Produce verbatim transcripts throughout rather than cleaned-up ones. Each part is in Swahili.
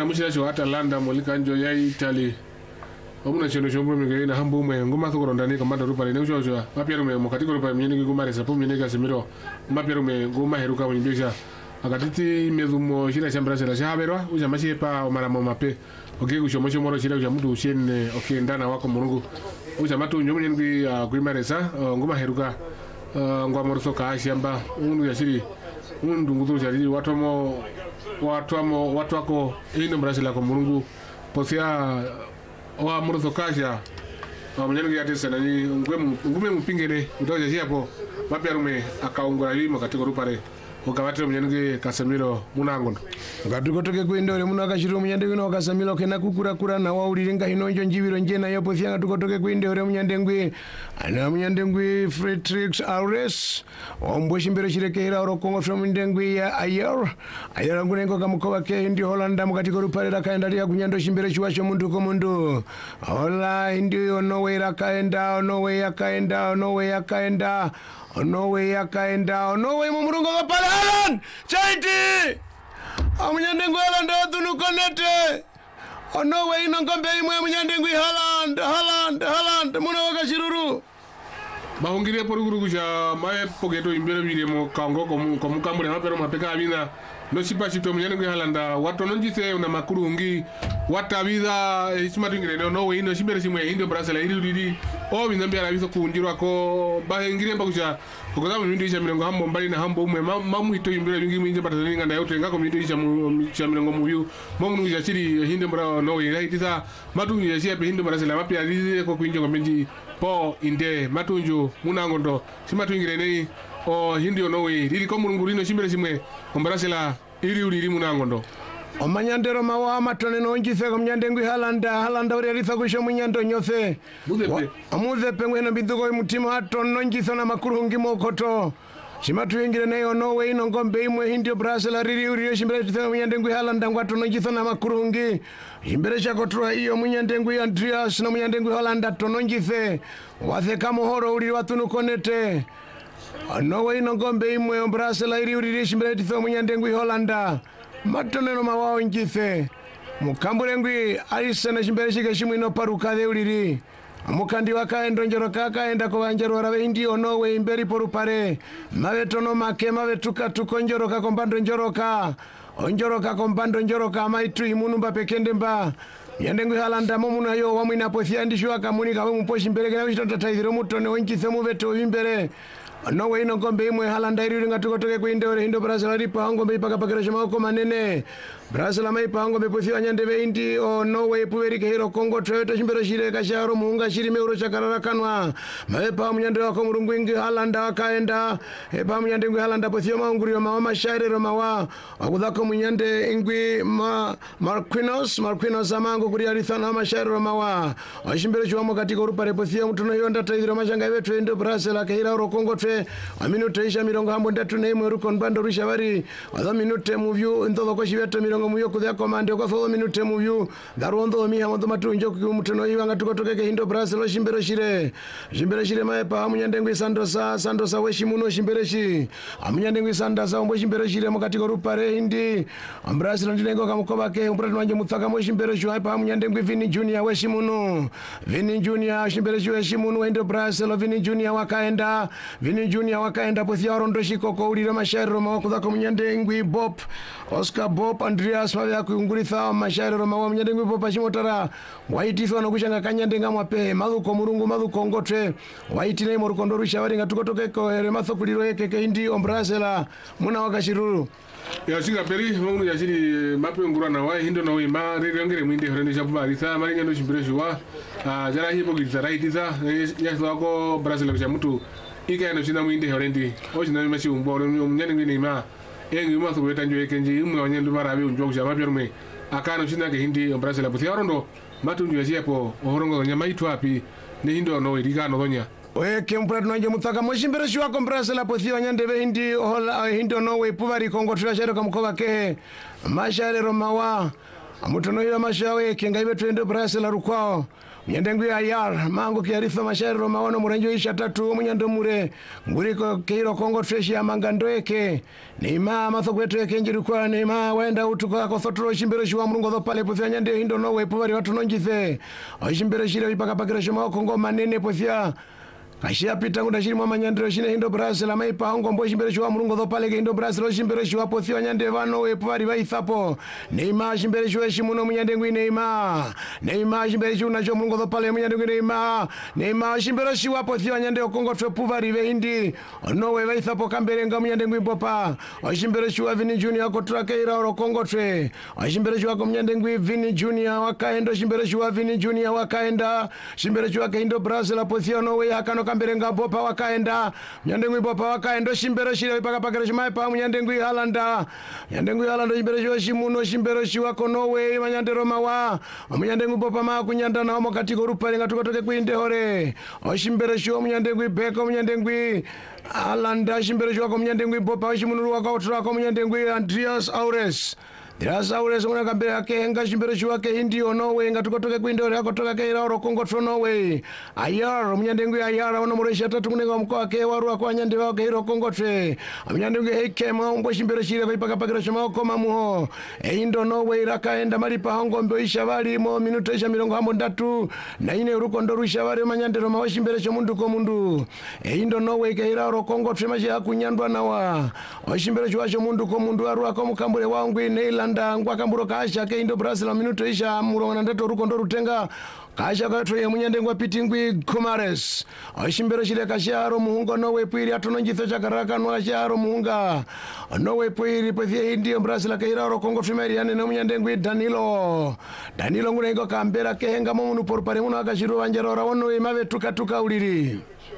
na mushira cho Atalanta molika njo ya Italy omuna cheno chombo mige na hambo mwe ngoma thokoro ndani kamanda rupa ne ucho ucho mapiero me mokatiko rupa mnyeni ngumare sapo mnyeni Casemiro mapiero me ngoma heruka mnyendesha akatiti mezumo shira chambra chela chaberwa uja machepa omaramo mape oke ucho mocho moro shira uja mudu ushene oke ndana wako murungu uja matu nyomu nyengi kuimaresa ngoma heruka ngwa morso ka shamba undu ya shiri undu ngudu shiri watomo watomo watwako ino mrasila ko murungu posia wa morso kasha mnyeni ya tesa nani ngume ngume mpingene utoja hapo mapiarume akaungura yimo katika rupare ukawatira mnyenge Casemiro munangondo ngatukotoke kuendore munakashiro munyande wino Casemiro kena kukura kura na waulirenga hinonjo njibiro njena yopo fyanga tukotoke kuendore munyandengwe ana munyandengwe Frederick Aures ombweshi mbere shirekera orokongo from ndengwe ya Ayer Ayer ngunengo kamukoba ke ndi Holanda mukatiko ruparera kaenda ya kunyando shimbere chiwacho mundu ko mundu hola ndi no way rakaenda no way yakaenda no way yakaenda no way yakaenda no way mumurungo pale Alan chaiti amunyandengu Haaland atunukonete no way inongombe imwe munyandengu Haaland Haaland Haaland muna wakashiruru bahungire poruguru ja mae pogeto imbere bire mo kango komu komukamure mapero mapeka abina no sipa chito munyandengu Haaland watu nonjise una makuru ungi watabida ichimatu ngire no way no shimbere chimwe indo Brazil iri iri o binambia rabiso kunjirwa ko bahengire mbakusha kukoza mwindo isha milengo hambo mbali na hambo umwe mamu hito imbere yungi mwinje pataninga na yote ngako mwindo isha isha milengo muyu mamu nuja chiri hinde mbra no way haitisa matunju ya shia pe hinde Brazil mapia ri ko kwinjo ngamenji po inde matunju munangondo simatu ngire nei o hindi no way riri ko murungu rino shimbere simwe Brazil iri uri munangondo omanyandero mawa matone nonjise ko mnyandengu Haaland Haaland uri risa kusho munyando nyose muzepe amuzepe ngwena bidugo mutima hato nonjise na makuru ngimo koto shimatu yingire nayo no way no ngombe imwe hindio Brazil riri uri shimbere tse munyandengu Haaland ngwato nonjise na makuru ngi shimbere chakotro iyo munyandengu Andreas na munyandengu Haaland to nonjise wathe kamuhoro uri watunukonete no way no ngombe imwe Brazil riri uri shimbere tse munyandengu Haaland matonero mawao njise mukambure ngwi alisana chimbere chike chimwe no paruka de uliri mukandi wakaendo njoro kakaenda ko banjero rabe indio no way imberi porupare mavetono make mavetuka tukonjoro kakombando njoroka onjoroka kombando njoroka maitu imunumba pekende mba yandengu Haaland momuna yo wamwina pothia ndishwa kamunika we muposhi mbere kana chitotataiziro mutone onjise muveto imbere no way no ngombe imwe Haaland iri ngatukotoke kuindore hindo Brazil ari pangombe ipaka pakera shimako manene Brazil mai pangombe puthia nyandeve indi o no way puverike hero Kongo Toyota chimbero shire kasharo muunga shiri meuro chakarara kanwa mai pa munyande wako murungu ingi Haaland akaenda e pa munyande ingi Haaland puthia maunguriyo mawa mashairero mawa akudhako munyande ingi ma Marquinhos Marquinhos amango kuri arithana mashairero mawa ashimbero chiwamo katiko rupare puthia mutuno yonda taidiro mashanga yetu indo Brazil akahira ro Kongo Toyota aminute isha mirongo hambo ndatu ne imwe ruko mbando rusha bari adha minute muvyu ndodo ko shibeto mirongo muyo kudya komande ko fo minute muvyu darondo mi hamondo matunjo ku mutono ibanga tukotoke ke hindo Brazil shimbero shire shimbero shire mae pa amunyandengu Sandosa Sandosa weshi muno shimbere shi amunyandengu Sandosa ombo shimbero shire mukati ko rupare hindi Brazil ndingo kamukoba ke umpratu wanje mutsaka mo shimbero shi pa amunyandengu Vini Junior weshi muno Vini Junior shimbero shi weshi muno hindo Brazil Vini Junior wakaenda Vini Junior wakaenda pothia rondoshi koko ulire mashairo mawakuza ko munyandengwi Bob Oscar Bob Andreas wavya kuunguritha mashairo mawa munyandengwi Bob ashimotara waitithwa no kushanga kanyandenga mwape maluko murungu maluko ngotre waiti nei morukondo rusha bari ngatukotoke ko ere mathokuliro yeke ke indi Brazil muna wakashiruru ya singa peri mungu ya shiri mape ngura na wa hindo na we ma rengere mwinde horende shabu barisa mari ngendo shimbire shwa jara hipo gitara itiza ya swako Brazil kwa mtu ika no china mwinde horende o china machi umboro mnyani ngini ma engi ma sobeta njo ekenji umwe wanyendu barabe unjo kwa mape rume akano china ke hindi Brazil aputhi arondo matunju ya siapo ohorongo nyama itu api ni hindo no irika no donya weke mpratu nanje mutaka moshimbere shwa ko Brazil aputhi wanyandeve hindi hola hindo no we puvari Kongo Toyota kamukoba ke masharero mawa amutono hiyo mashawe kenga ibe twende Brazil rukwao Mnyandengwi ayar mangu kiarifa mashairo maono murenjo isha tatu mnyando mure nguriko keiro Kongo treshi ya mangandoeke Neima mathokwetu ya kenjiri kwa Neima waenda utuka kosotoro shimbero shiwa mrungo dho pale pothia nyande hindo nowe puvari watu nonjithe shimbero shire wipaka pakira shima Kongo manene pothia Kashia pita ngunda shiri mwa nyandero shine hindo Brazil ama ipa hongo mbo shimbero shiwa mrungo dho pale hindo Brazil shimbero shiwa pothia nyande vano we puvari wa ithapo Neima shimbero shiwa shimuno mnyandengwi Neima Neima shimbero shiwa nacho mrungo dho pale mnyandengwi Neima Neima shimbero shiwa pothia nyande Kongo twe puvari we hindi Nowe wa ithapo kamberenga mnyandengwi mpopa Shimbero shiwa Vini Junior kotra keira oro Kongo twe Shimbero shiwa kumnyandengwi Vini Junior wakaendo shimbero shiwa Vini Junior wakaenda Shimbero shiwa kehindo Brazil pothia Nowe hakano kamberenga mpopa wakaenda Mnyandengwi mpopa wakaendo shimbero shiwa wipaka pakira shima ipa mnyandengwi Halanda Mnyandengwi Halanda shimbero shiwa shimuno shimbero shiwa konowe manyandero mawa Mnyandengwi mpopa maa kunyanda na homo katiko rupari nga tukotoke kuinde hore Shimbero shiwa mnyandengwi Beko mnyandengwi Halanda shimbero shiwa kumnyandengwi mpopa shimunuru wakaotra kwa mnyandengwi Andreas Aures Andreas Aures mwana kambere hake henga shimbero shiwa ke hindi onowe nga tukotoke kuinde hore hakotoka ke ira oro Kongo tronowe Ayar mnyandengwi Ayar ono mureisha tatu kunenga mkoa ke warua kwa nyande wao ke iro Kongo tre mnyandengwi heike maumbo shimbero shire kwa ipaka pakira shima okoma muho Eindo nowe iraka enda maripa hongo mbio ishavari mo minuto isha milongo hambo ndatu na ine uruko ndoru ishavari manyandero mawa shimbero shomundu komundu Eindo nowe ke ira oro Kongo tre maji haku nyandwa na wa Shimbero shiwa shomundu komundu arua kwa mkambure wangwi Neilanda ngwa kamburo kasha ke indo Brazil minuto isha murongo na ndeto uruko ndoru tenga Kasha katro ya mnyandengwa pitingwi Kumares Shimbero shile kasharo muhunga nowe puiri atononjitho chakaraka nwa kasharo muhunga Nowe puiri pethia hindi Brazil keira oro Kongo Fimeri yane na mnyandengwi Danilo Danilo ngune ingo kambera kehenga momunu porupare munu wakashiru wanjero rawono imave tuka tuka uliri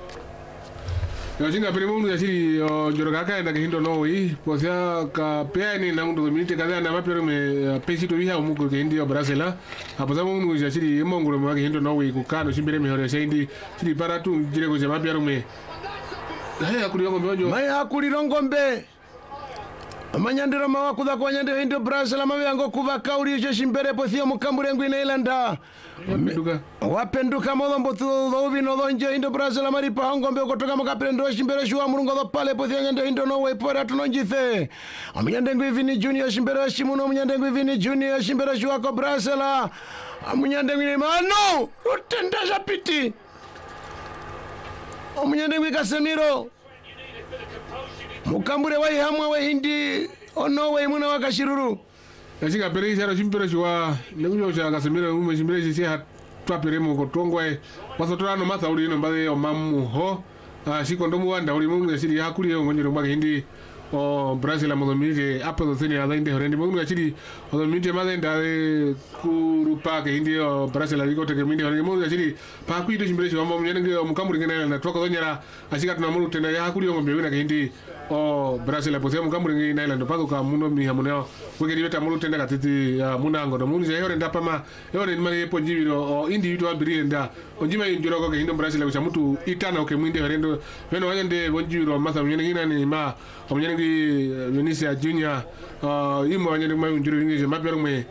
Yoshinga pere mundu yashiri joroka kaenda kehindo Norway posia ka peani na mundu minute kadha na mapero me pesi to biha umuko kehindo Brazil hapo za mundu yashiri mongolo mwa kehindo Norway kukano shimbere me hore shendi shiri para tu jire ko jama pero me haya kulirongo mbejo maya kulirongo mbe Amanyandero mawa kuda kwa nyande hindo Brazil amawe yango kuva kauri isho shimbere pothio mukambure ngwi Neilanda Wapenduka Wapenduka modo mbotu dhovi no dhonje hindo Brazil amaripa hongo mbeo kotoka mkapendo shimbere shuwa murungo dho pale pothio nyande hindo Norway pore atunonjithe Amanyande ngwi Vini Junior shimbere shimuno Amanyande ngwi Vini Junior shimbere shuwa ko Brazil Amanyande ngwi Mano Rutendasha piti Amanyande ngwi Casemiro Mukambure wai hamwa wa hindi Onowe muna wakashiruru Yashika pere isaro shimbere shuwa Negujo cha Casemiro ume shimbere shisi hatwa pere moko tongwe Wasotora no masa uli ino mbade o mamu ho Shiko ndomu wanda uli mungu yashiri hakuli yo ngonjero mbake hindi O Brazil amodo minite Apo do seni ala inde horendi mungu yashiri Odo minite maza indare Kurupa ke hindi o Brazil aliko teke minite horendi mungu yashiri Pakui do shimbere shuwa Mwamu nyanenge o mukamburi ngena na tuwaka dhonyara Ashika tunamuru tena ya hakuli yo ngombe wina ke hindi O Brazil aposea mukamburi ngena ilando Pado ka muno mi hamuneo Wekeri weta mulu tenda katiti muna angodo Munu ya yore ndapa ma Yore nima yepo njibiro O individual birire nda Onjima yunjuro kwa hindo Brazil Kusha mutu itana uke mwinde horendo Weno wanyande wanjibiro Masa mnyene ngina ni ma Mnyene ngi Vinicius Junior Imo wanyande kuma yunjuro Vinicius Mapiaru me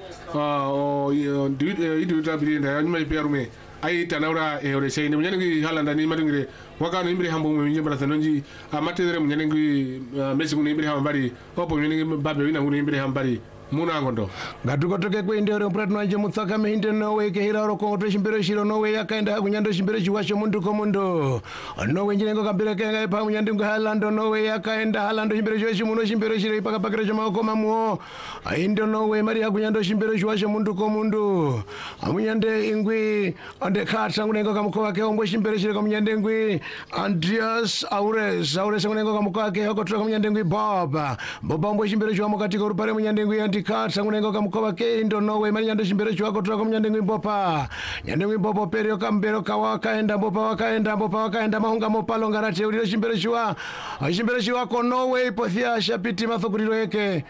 Individual birire nda Onjima yipiaru me Ai tanaura eore sheini Mnyene ngi Halanda ni matungire Wakano imbiri hambo mwenye Brazil Nonji Matedere mnyene ngi Messi nguni imbiri hambari Opo mnyene ngi Babe wina nguni imbiri hambari Muna angondo Gatuko toke kwa indi ore mpratu na jemuthaka mehinde Norway ke hira oro Kongo tre shimbere shiro Norway ya kaenda haku nyando shimbere shiwasho mundu komundo Norway njine ngo kambira kenga ipa mnyandi mgo Halando Norway ya kaenda Halando shimbere shiwasho muno shimbere shiro ipaka pakira shama okoma muo Indo Norway mari haku nyando shimbere shiwasho mundu komundo Amunyande ingwi Ande kata ngune ngo kamukowa ke ombo shimbere shiro kamunyande ingwi Andreas Aures Aures ngune ngo kamukowa ke hoko tura kamunyande ingwi Bob Bob ombo shimbere shiwa mokatiko rupare mnyande ingwi Andi Kata ngunengo kamukoba ke indo Norway mari nyando shimbere chwako turako mnyandengwi mbopa nyandengwi mbopo perio kambero kawaka enda mbopa wakaenda mbopa wakaenda mahunga mopalo ngarate uliro shimbere chwa shimbere chwa ko Norway pothia shapiti mathokuriro yake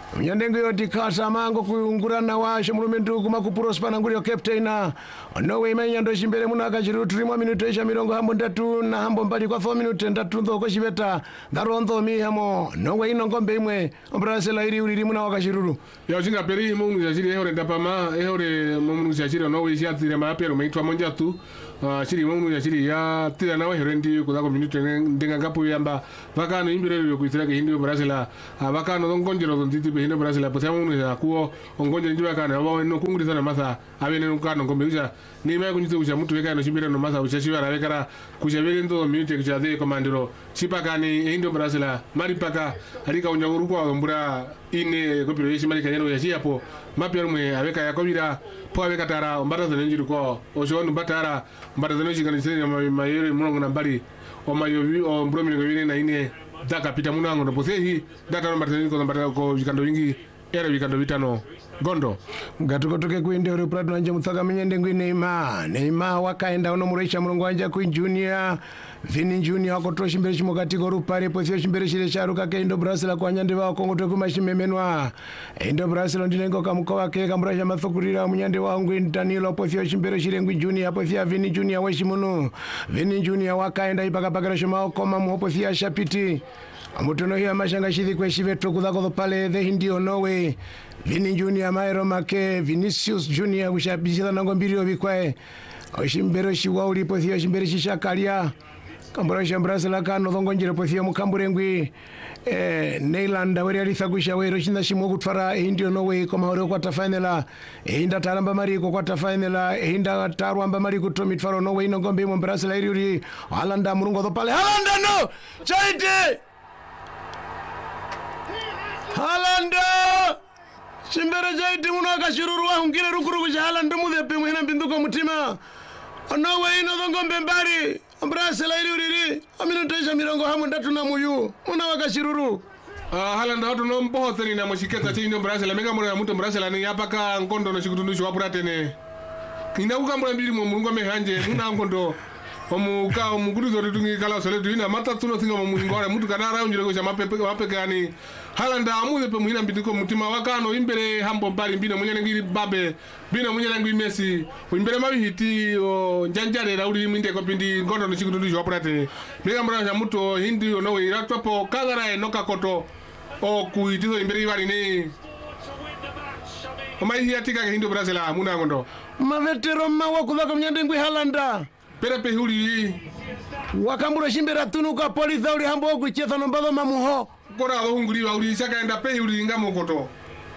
Mnyandengu yoti kasa mango kuyungurana washo mulume ndugu makupurospa na ngulio captaina Norway manyando shimbere munaka chirutu rimwa minuto isha mirongo hambo ndatu na hambo mbali kwa four minute ndatu ndoko shibeta ndarondo mihamo Norway inongombe imwe Brazil iri uri muna wakashiruru ya chinga peri mungu zachiri ehore ndapama ehore mungu zachiri Norway shathire mapero meitwa monja tu chiri mungu zachiri ya tira nawe herendi kudako minuto ndenga ngapo yamba vakano imbere yo kuitirake hindi Brazil vakano ngonjero nditi be hindi Brazil potya mungu ya kuo ongonjero ndiba kana abo no kungurisa na masa abene nkano ngombe uja ni mai kunyitse kucha mutu weka no shimbere no masa uchashiwa na wekara kucha vele ndo minute kucha the komandiro chipakani hindi Brazil mari paka alika unyaguru kwa mbura ine kopiro yeshi mari kanyano yashi hapo mapya rumwe aweka yakobira po aweka tara mbata zenenjiri ko oshonu mbatara mbata zenenjiri kaniseni mayere mulongo na mbali o mayovi o mbromini ngwini na ine daka pita munango no posehi data mbata zenenjiri ko mbata ko vikando vingi era vikando vitano gondo gatukotoke kuinde uri prado nanje mutsaka menyende ngwi Neymar Neymar wakaenda uno mureisha mulungu wanja ku junior Vini junior wakotoa shimbere shimokati ko rupare posio shimbere shire sharuka ke Indo Brazil kwa nyande wa Kongo to kumashimemenwa Indo Brazil ndinengo kamkoa ke kamrasha mathukurira munyande wa ngwi Danilo posio shimbere shire ngwi junior posio Vini junior weshimunu Vini junior wakaenda ipaka pakara shoma koma muhopo sia shapiti amutono hiya mashanga shithi kwe shiveto kudako pale the Hindio Norway Vini junior Mairo Make Vinicius junior kushabishira nango mbiri obikwae oshimbero shiwa ulipo thio shimbere shishakalia kambora shambrazila kano thongonjire po thio mukamburengwi eh Neyland wari alisagusha wero shinda shimo kutfara Hindio Norway koma hore kwa tafainela inda taramba mariko kwa tafainela inda tarwamba mariko to mitfaro Norway no gombe mu Brazil iri Halanda murungo to pale Halanda no chaite Halanda shimbere jaiti munaka shiruru wa hungire rukuru kuja Halanda muthepe muhina binduko mutima Norway no thongombe mbari Brazil iri uri aminotesha mirongo hamu ndatu na muyu muna wakashiruru Uh, Halanda watu no mboho ni na moshiketa chini no Brazil menga mwana muto Brazil ni yapaka ngondo no shikutundushi wapurate ne ina ukambura mbili mu mungu mehanje muna ngondo omuka omuguruzo ritungi kala sole duina mata tuno singa mu ngora mutu kanara unjire ko chama pepe wape kani Halanda amuze pe muhina mbitiko mutima wakano imbere hambo mbali mbino munyane ngiri babe bino munyane ngiri Messi imbere mabihiti o njanjare rauli minde ko pindi ngondo no shikutundushi wapurate menga mwana muto Hindi no iratwapo kagara enoka koto o kuitizo imbere ibali ne omai hiatika ke Hindi Brazil muna ngondo mavetero mawa kudako mnyande ngwi Halanda perepe huli wakambura shimbera tunuka polisi uri hambo kucheza nombado mamuho kora hunguri wa uri saka enda pe huli ngamo koto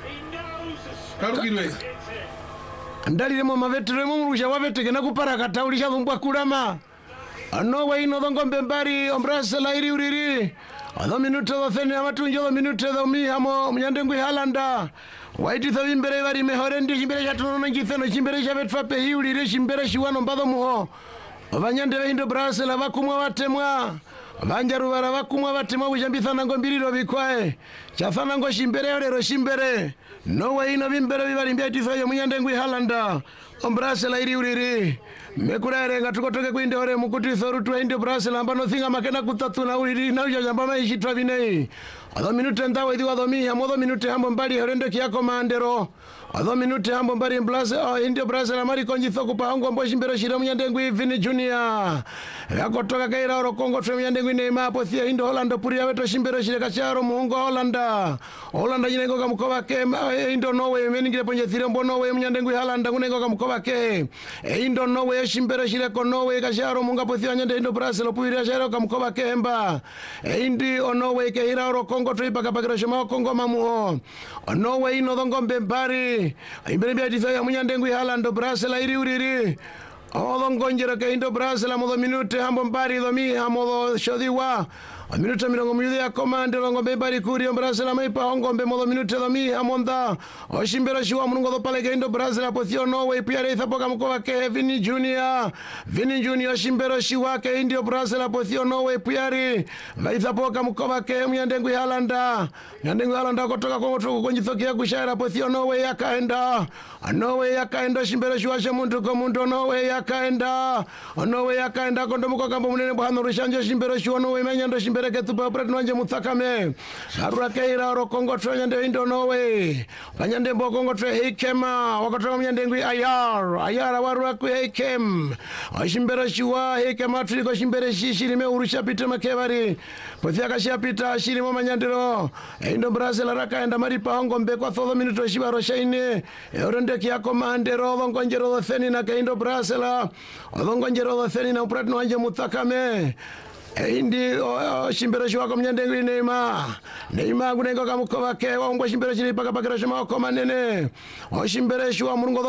karukirwe ndalire mo mavetero mo murusha waveteke na kupara kata uri shavumbwa kulama Norway no thongombe mbari Brazil iri uriri adho minute do fene amatunjo do minute do mi hamo mnyande ngwi Halanda waiti tho imbere bari mehore ndi shimbere shatuno ngitheno shimbere shabetfa pe hiulire shimbere shiwano mbado muho abanyande be Indo Brazil abakumwa batemwa abanjaru bara bakumwa batemwa kujambithana ngo mbiriro bikwae chafana ngo shimbere rero shimbere Norway no bimbere bibari mbyati tho mnyande ngwi Halanda Brazil iri uriri mekurere ngatukotoke kuinde ore mukuti thoru tu Indo Brazil ambano thinga makena kutatuna uriri na ujamba maishitwa binei adho minute ndawe diwa domi hamodo minute hambo mbali horende kiyako maandero adho minute hambo mbali Brazil uh, Indo Brazil amari konji thoko pa hongo mbo shimbero shira mnyande ngwi Vini junior yakotoka kaira oro Kongo twe mnyande ngwi Neymar pothia Indo Holanda puri yaweto shimbero shira kacharo muungo Holanda Holanda jinengo kamkoba ke Indo Norway meningire ponje thirembo Norway mnyande ngwi Holanda kunengo kamkoba ke Indo Norway shimbero shira ko Norway kacharo munga pothia nyande Indo Brazil puri kacharo kamkoba ke hemba Indi Norway ke ira oro Kongo twe paka pakira shoma Kongo mamuho Norway no thongombe mbari imbere byati ya munyande ngwi Halanda Brazil iri uriri Odo ngonjera ke Indo Brazil amodo minute hambo mbari domi amodo shodiwa minuto mirongo miyude ya komande ngombe bari kuri Brazil amaipa ngombe modo minute domi amonda oshimbero shiwa mungo do pale ke Indo Brazil apothio Norway pia reitha poka mkoa ke Vini junior Vini junior shimbero shiwa ke Indo Brazil apothio Norway pia ri reitha poka mkoa ke mnyande ngwi Halanda mnyande ngwi Halanda kutoka Kongo tuko konjithokia kushara apothio Norway yakaenda Norway yakaenda shimbero shiwa shemuntu ko muntu Norway yakaenda Norway yakaenda kondo mko kambo munene bwana rushanje shimbero shiwa Norway menyando shimbero shimbereke tupa prati wanje mutakame arura keira ro kongotro nyande indo nowe panyande mbo kongotro hikema wakatoka mnyande ngui ayar ayar warura ku hikem shimbere shua hikema triko shimbere shishiri me urusha pita makebari pothia kashia pita shiri mo manyandero indo Brazil raka enda mari pa hongo mbe kwa thodo minuto shibaro shaine eurende kia komandero vongonjero theni na kaindo Brazil vongonjero theni na prati wanje mutakame Indi oh, shimbere shwa ko mnyande ngwi Neymar Neymar gunengo kamukova ke wangwa shimbere shiri paka paka shima ko manene o shimbere shwa murungo